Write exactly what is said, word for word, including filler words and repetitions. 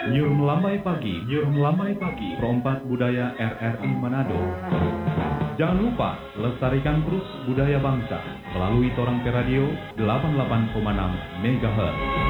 Nyur Melambai Pagi, Nyur Melambai Pagi, Perompak Budaya R R I Manado. Jangan lupa, lestarikan terus budaya bangsa melalui Torang Pe Radio delapan puluh delapan koma enam megahertz.